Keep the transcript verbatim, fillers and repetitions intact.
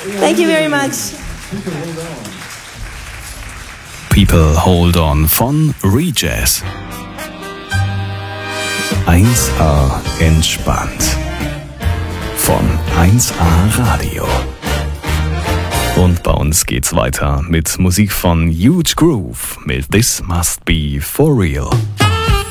Thank you very much. People Hold On von Rejazz. eins A entspannt. Von eins A Radio. Und bei uns geht's weiter mit Musik von Huge Groove mit This Must Be For Real.